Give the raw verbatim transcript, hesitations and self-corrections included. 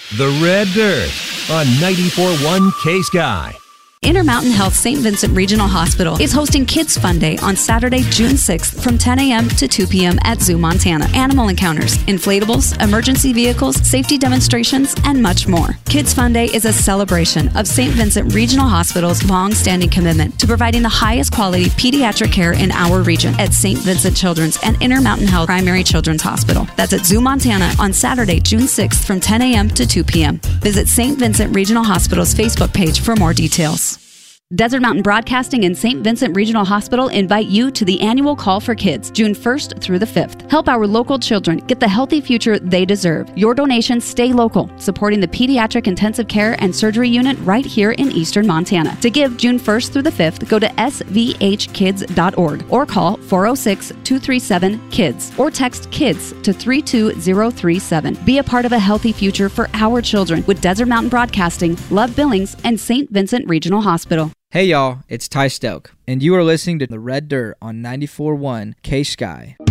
The Red Dirt on ninety-four point one K-Sky. Intermountain Health Saint Vincent Regional Hospital is hosting Kids Fun Day on Saturday, June sixth from ten a.m. to two p.m. at Zoo Montana. Animal encounters, inflatables, emergency vehicles, safety demonstrations, and much more. Kids Fun Day is a celebration of Saint Vincent Regional Hospital's long-standing commitment to providing the highest quality pediatric care in our region at Saint Vincent Children's and Intermountain Health Primary Children's Hospital. That's at Zoo Montana on Saturday, June sixth from ten a.m. to two p.m. Visit Saint Vincent Regional Hospital's Facebook page for more details. Desert Mountain Broadcasting and Saint Vincent Regional Hospital invite you to the annual Call for Kids, June first through the fifth. Help our local children get the healthy future they deserve. Your donations stay local, supporting the Pediatric Intensive Care and Surgery Unit right here in Eastern Montana. To give June first through the fifth, go to s v h kids dot org or call four oh six, two three seven, KIDS or text KIDS to three two zero three seven. Be a part of a healthy future for our children with Desert Mountain Broadcasting, Love Billings, and Saint Vincent Regional Hospital. Hey y'all, it's Ty Stelk, and you are listening to The Red Dirt on ninety-four point one K-Sky.